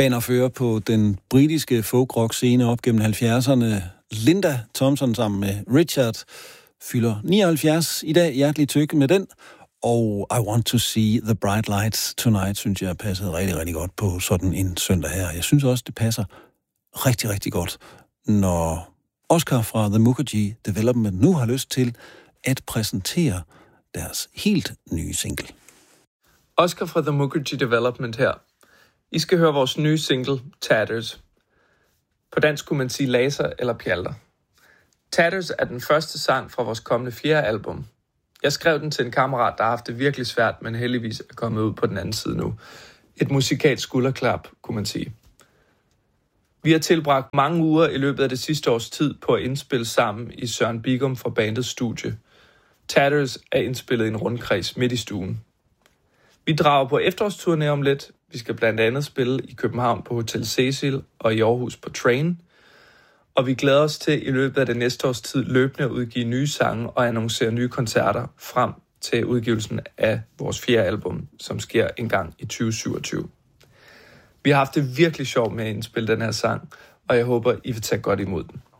bannerfører på den britiske folkrock-scene op gennem 70'erne. Linda Thompson sammen med Richard fylder 79 i dag. Hjertelig tillykke med den. Og I Want to See the Bright Lights Tonight, synes jeg passede rigtig, rigtig godt på sådan en søndag her. Jeg synes også, det passer rigtig, rigtig godt, når Oscar fra The Mukherjee Development nu har lyst til at præsentere deres helt nye single. Oscar fra The Mukherjee Development her. I skal høre vores nye single, Tatters. På dansk kunne man sige laser eller pjalter. Tatters er den første sang fra vores kommende 4. album. Jeg skrev den til en kammerat, der har haft det virkelig svært, men heldigvis er kommet ud på den anden side nu. Et musikalsk skulderklap, kunne man sige. Vi har tilbragt mange uger i løbet af det sidste års tid på at indspille sammen i Søren Bigum fra bandets studie. Tatters er indspillet i en rundkreds midt i stuen. Vi drager på efterårsturné om lidt. Vi skal blandt andet spille i København på Hotel Cecil og i Aarhus på Train. Og vi glæder os til i løbet af det næste års tid løbende at udgive nye sange og annoncere nye koncerter frem til udgivelsen af vores 4. album, som sker en gang i 2027. Vi har haft det virkelig sjovt med at indspille den her sang, og jeg håber, I vil tage godt imod den.